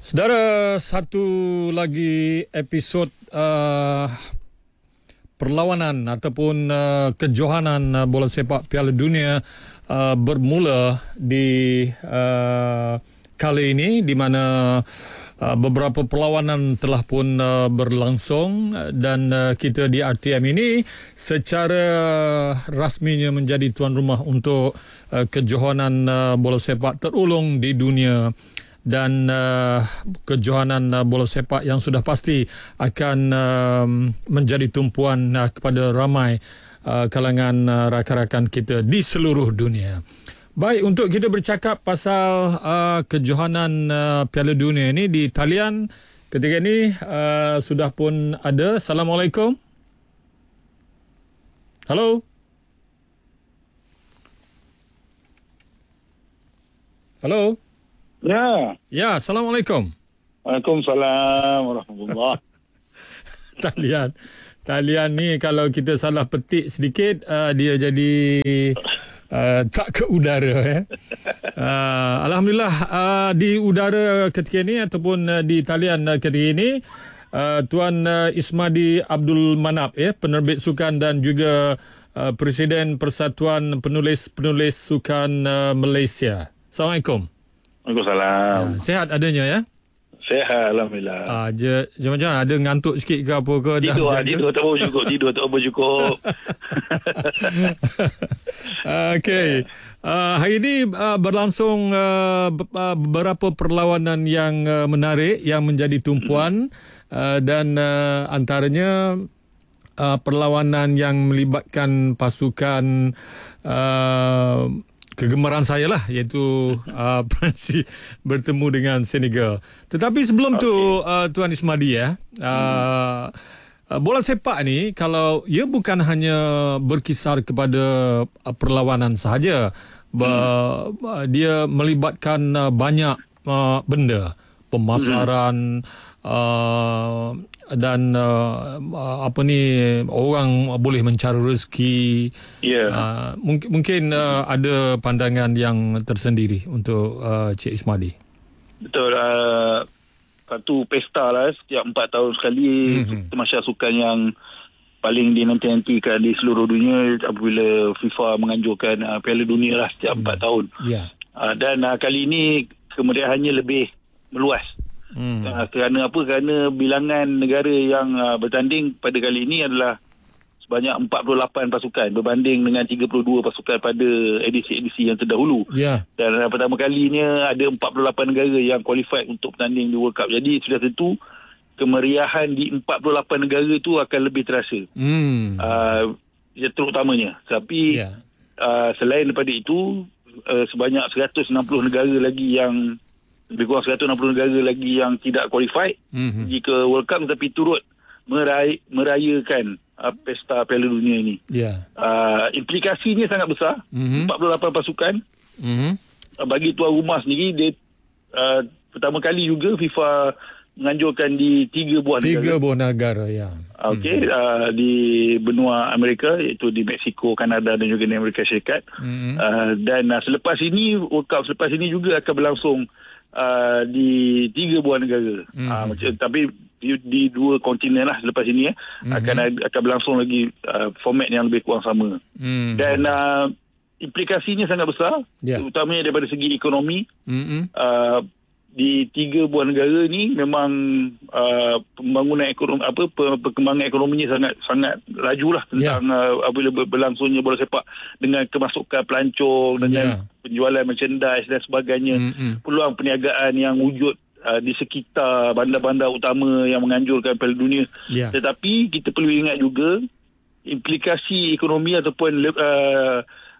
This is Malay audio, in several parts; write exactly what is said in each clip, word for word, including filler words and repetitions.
Saudara, satu lagi episod uh, perlawanan ataupun uh, kejohanan uh, bola sepak Piala Dunia uh, bermula di uh, kali ini, di mana uh, beberapa perlawanan telah pun uh, berlangsung dan uh, kita di R T M ini secara rasminya menjadi tuan rumah untuk uh, kejohanan uh, bola sepak terulung di dunia. Dan uh, kejohanan uh, bola sepak yang sudah pasti akan uh, menjadi tumpuan uh, kepada ramai uh, kalangan uh, rakan-rakan kita di seluruh dunia. Baik, untuk kita bercakap pasal uh, kejohanan uh, Piala Dunia ini di talian ketika ini uh, sudah pun ada. Assalamualaikum. Halo. Halo. Ya. Ya, Assalamualaikum. Waalaikumsalam warahmatullahi. Talian. Talian ni kalau kita salah petik sedikit, uh, dia jadi uh, tak ke udara. Eh. Uh, Alhamdulillah, uh, di udara ketika ini ataupun uh, di talian uh, ketika ini, uh, Tuan uh, Ismadi Abdul Manap, eh, penerbit sukan dan juga uh, Presiden Persatuan Penulis-Penulis Sukan uh, Malaysia. Assalamualaikum. Waalaikumsalam. Ya, sihat adanya ya? Sehat, Alhamdulillah. Ah, je, macam-macam ada ngantuk sikit ke apa ke? Tidur, dah, tidur tak apa cukup. Tidur tak apa cukup. Okey. Uh, hari ini uh, berlangsung uh, beberapa perlawanan yang uh, menarik yang menjadi tumpuan uh, dan uh, antaranya uh, perlawanan yang melibatkan pasukan uh, kegemaran saya lah, iaitu uh, Perancis bertemu dengan Senegal. Tetapi sebelum okay. tu uh, Tuan Ismadi ya, uh, uh, bola sepak ni kalau ia bukan hanya berkisar kepada uh, perlawanan sahaja, uh, uh, dia melibatkan uh, banyak uh, benda, pemasaran uh, dan uh, apa ni, orang boleh mencari rezeki. Ya. Yeah. Uh, mungkin mungkin uh, ada pandangan yang tersendiri untuk uh, Cik Ismadi. Betul. Uh, satu pesta lah setiap empat tahun sekali, mm-hmm. Tamasya sukan yang paling dinanti-nantikan di seluruh dunia apabila FIFA menganjurkan uh, Piala Dunia lah setiap empat mm. tahun. Yeah. Uh, dan uh, kali ini kemeriahannya lebih meluas. Hmm. Uh, kerana apa? Kerana bilangan negara yang uh, bertanding pada kali ini adalah sebanyak empat puluh lapan pasukan berbanding dengan tiga puluh dua pasukan pada edisi-edisi yang terdahulu. Yeah. Dan uh, pertama kalinya ada empat puluh lapan negara yang qualified untuk bertanding di World Cup. Jadi sudah tentu kemeriahan di empat puluh lapan negara itu akan lebih terasa. Hmm. Uh, terutamanya. Tapi yeah. uh, selain daripada itu, uh, sebanyak seratus enam puluh negara lagi yang lebih kurang seratus enam puluh negara lagi yang tidak qualified mm-hmm. jika World Cup, tetapi turut meray- merayakan uh, pesta Piala Dunia ini. Yeah. Uh, implikasinya sangat besar. Mm-hmm. empat puluh lapan pasukan. Mm-hmm. Uh, bagi tuan rumah sendiri, dia uh, pertama kali juga FIFA menganjurkan di tiga buah tiga negara. Tiga buah negara, ya. Okey, mm-hmm. uh, di benua Amerika, iaitu di Mexico, Kanada dan juga di Amerika Syarikat. Mm-hmm. Uh, dan uh, selepas ini, World Cup selepas ini juga akan berlangsung Uh, di tiga buah negara. Mm-hmm. Uh, macam, tapi di, di dua kontinen lah selepas ini ya, mm-hmm. akan akan berlangsung lagi uh, format yang lebih kurang sama. Mm-hmm. Dan uh, implikasinya sangat besar, yeah. terutamanya daripada segi ekonomi. Mm-hmm. Uh, di tiga buah negara ni memang uh, pembangunan ekonomi, apa perkembangan ekonominya sangat sangat laju lah tentang yeah. uh, apabila berlangsungnya bola sepak, dengan kemasukan pelancong, dengan yeah. penjualan merchandise dan sebagainya. Mm-hmm. Peluang perniagaan yang wujud uh, di sekitar bandar-bandar utama yang menganjurkan Piala Dunia. Yeah. Tetapi kita perlu ingat juga implikasi ekonomi ataupun uh,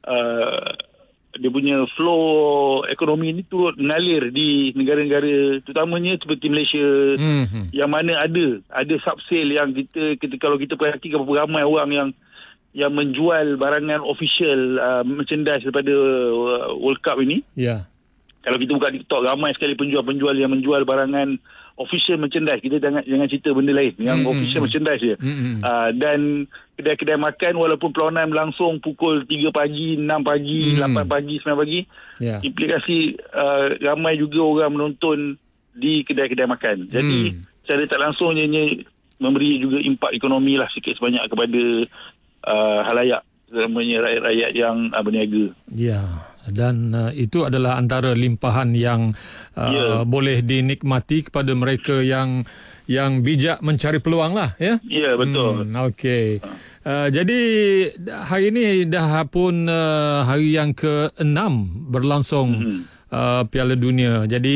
uh, dia punya flow ekonomi ni turut mengalir di negara-negara terutamanya seperti Malaysia, mm-hmm. yang mana ada ada subsale yang kita, kita kalau kita perhatikan berapa ramai orang yang yang menjual barangan official uh, merchandise daripada uh, World Cup ini. Ya. Yeah. Kalau kita buka TikTok, ramai sekali penjual-penjual yang menjual barangan official merchandise. Kita jangan jangan cerita benda lain, yang mm-hmm. official merchandise je. Mm-hmm. Uh, dan kedai-kedai makan, walaupun perlawanan berlangsung pukul tiga pagi, enam pagi, mm. lapan pagi, sembilan pagi, yeah. implikasi uh, ramai juga orang menonton di kedai-kedai makan. Jadi Hmm. secara tak langsung ianya memberi juga impak ekonomi lah sikit sebanyak kepada uh, halayak, terutamanya rakyat-rakyat yang uh, berniaga. Ya, dan uh, itu adalah antara limpahan yang uh, Ya. boleh dinikmati kepada mereka yang yang bijak mencari peluang lah, ya. Ya, betul. Hmm, okey. Uh, jadi hari ini dah pun uh, hari yang keenam berlangsung Mhm. uh, Piala Dunia. Jadi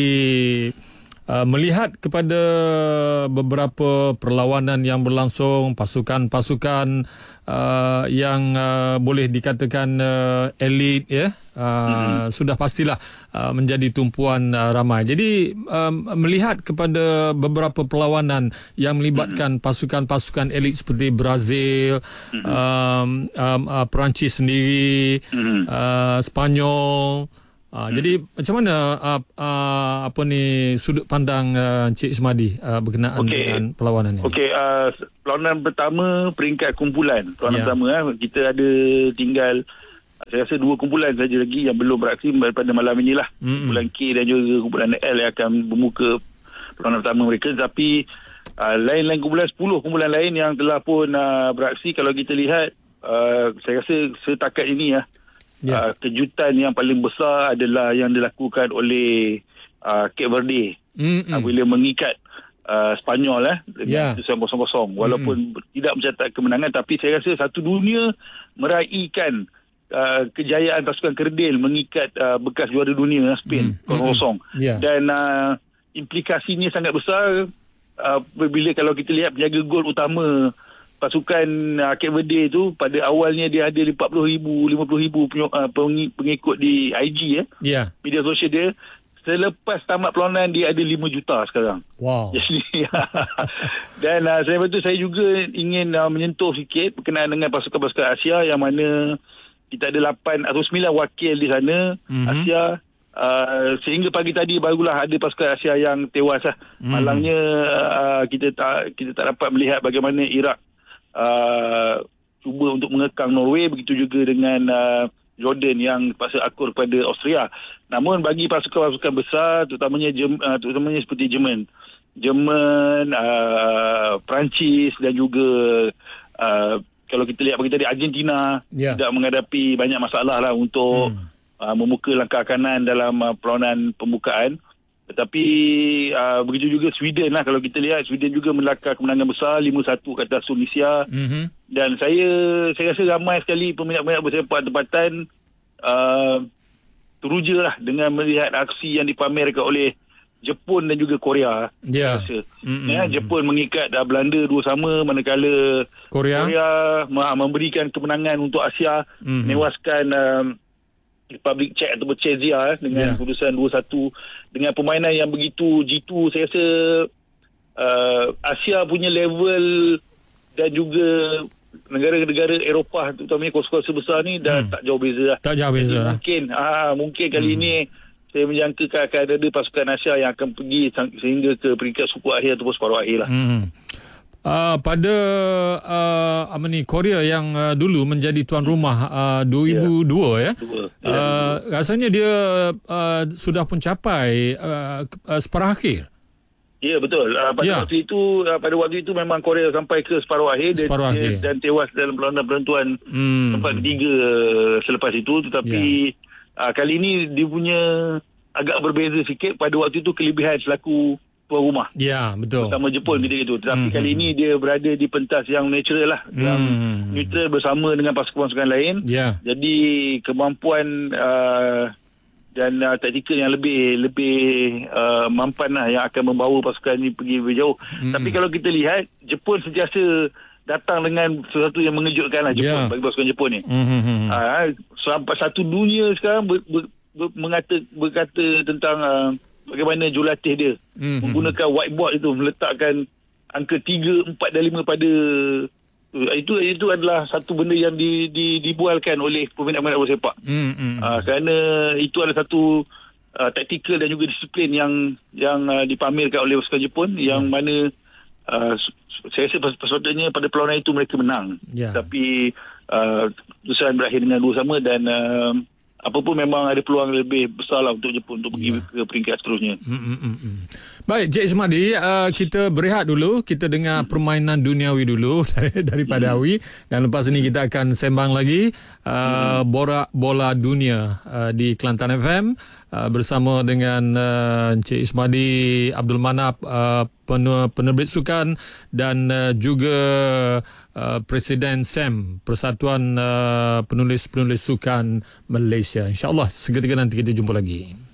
uh, melihat kepada beberapa perlawanan yang berlangsung, pasukan-pasukan uh, yang uh, boleh dikatakan uh, elit, ya, uh, mm-hmm. sudah pastilah uh, menjadi tumpuan uh, ramai. Jadi um, melihat kepada beberapa perlawanan yang melibatkan mm-hmm. pasukan-pasukan elit seperti Brazil, mm-hmm. um, um, uh, Perancis sendiri, mm-hmm. uh, Spanyol. Uh, hmm. Jadi macam mana uh, uh, apa ni sudut pandang uh, Encik Ismadi uh, berkenaan okay. dengan perlawanan ini? Okey, uh, perlawanan pertama peringkat kumpulan. Perlawanan yeah. pertama uh, kita ada tinggal saya rasa dua kumpulan saja lagi yang belum beraksi pada malam inilah. Hmm. Kumpulan K dan juga kumpulan L yang akan membuka perlawanan pertama mereka, tapi uh, lain-lain kumpulan sepuluh kumpulan lain yang telah pun uh, beraksi. Kalau kita lihat uh, saya rasa setakat ini ya uh, Yeah. Uh, kejutan yang paling besar adalah yang dilakukan oleh uh, Cape Verde uh, bila mengikat uh, Spanyol eh, dengan yeah. kosong kosong. Walaupun Mm-mm. tidak mencatat kemenangan, tapi saya rasa satu dunia meraihkan uh, kejayaan pasukan kerdil mengikat uh, bekas juara dunia Spain kosong kosong. Yeah. Dan uh, implikasinya sangat besar uh, bila kalau kita lihat penjaga gol utama pasukan uh, Cape Verde itu pada awalnya dia ada empat puluh ribu, lima puluh ribu uh, pengikut di I G ya. Yeah. Media sosial dia. Selepas tamat perlawanan dia ada lima juta sekarang. Wow. Jadi dan uh, saya betul saya juga ingin uh, menyentuh sikit berkenaan dengan pasukan-pasukan Asia yang mana kita ada lapan atau sembilan wakil di sana mm-hmm. Asia. Uh, sehingga pagi tadi barulah ada pasukan Asia yang tewas lah. Mm-hmm. Malangnya uh, kita tak kita tak dapat melihat bagaimana Iraq Uh, cuba untuk mengekang Norway, begitu juga dengan uh, Jordan yang terpaksa akur kepada Austria. Namun bagi pasukan-pasukan besar terutamanya Jem, uh, terutamanya seperti Jerman, Jerman, uh, Perancis dan juga uh, kalau kita lihat bagi tadi Argentina yeah. tidak menghadapi banyak masalah lah untuk hmm. uh, membuka langkah kanan dalam uh, perlawanan pembukaan. Tetapi uh, begitu juga Sweden lah. Kalau kita lihat Sweden juga melakar kemenangan besar lima satu ke atas Tunisia. Mm-hmm. Dan saya saya rasa ramai sekali peminat-peminat bersepak tempatan uh, teruja lah dengan melihat aksi yang dipamerkan oleh Jepun dan juga Korea. Ya. Yeah. Mm-hmm. Ya, Jepun mengikat uh, Belanda dua sama, manakala Korea, Korea uh, memberikan kemenangan untuk Asia, mm-hmm. menewaskan uh, Republic Czech atau Czechia eh, dengan yeah. keputusan dua satu dengan permainan yang begitu jitu. Saya rasa uh, Asia punya level dan juga negara-negara Eropah terutamanya kuasa-kuasa besar ni dah hmm. tak jauh beza lah. Tak jauh beza lah. Mungkin ah, mungkin kali hmm. ini saya menjangkakan akan ada pasukan Asia yang akan pergi sehingga ke peringkat suku akhir ataupun separuh akhir lah. Hmm. Uh, pada uh, apa ni Korea yang uh, dulu menjadi tuan rumah uh, dua ribu dua yeah. ya. Yeah. Uh, rasanya dia uh, sudah pun capai uh, uh, separuh akhir. Ya yeah, betul. Uh, pada yeah. waktu itu uh, pada waktu itu memang Korea sampai ke separuh akhir, separuh dan, akhir. dan tewas dalam perlawanan penentuan hmm. tempat ketiga selepas itu. Tetapi yeah. uh, kali ini dia punya agak berbeza sikit. Pada waktu itu kelebihan selaku tuan rumah. Ya, betul. Bersama Jepun hmm. gitu. Tetapi hmm. kali ini dia berada di pentas yang natural lah. Hmm. Yang neutral bersama dengan pasukan-pasukan lain. Ya. Jadi kemampuan uh, dan uh, taktikal yang lebih lebih uh, mampan lah yang akan membawa pasukan ini pergi lebih jauh. Hmm. Tapi kalau kita lihat, Jepun sentiasa datang dengan sesuatu yang mengejutkan lah Jepun, yeah. bagi pasukan Jepun ni. Hmm. Uh, sampai satu dunia sekarang ber, ber, ber, mengata, berkata tentang uh, bagaimana jurulatih dia mm-hmm. menggunakan whiteboard itu, meletakkan angka tiga, empat dan lima pada itu itu adalah satu benda yang di, di, dibualkan oleh peminat-peminat bola sepak. Mm-hmm. Uh, kerana itu adalah satu uh, taktikal dan juga disiplin yang yang uh, dipamerkan oleh pasukan Jepun yang yeah. mana uh, saya rasa sepatutnya pada perlawanan itu mereka menang. Yeah. Tapi uh, keputusan berakhir dengan dua sama dan uh, apa pun memang ada peluang lebih besar lah untuk Jepun untuk pergi ke peringkat seterusnya. Mm, mm, mm, mm. Baik, Cik Ismadi, uh, kita berehat dulu, kita dengar permainan duniawi dulu daripada Awi, dan lepas ini kita akan sembang lagi uh, borak bola dunia uh, di Kelantan F M uh, bersama dengan uh, Cik Ismadi Abdul Manap, uh, penerbit sukan, dan uh, juga uh, Presiden S E M, Persatuan uh, Penulis-Penulis Sukan Malaysia. InsyaAllah seketika nanti kita jumpa lagi.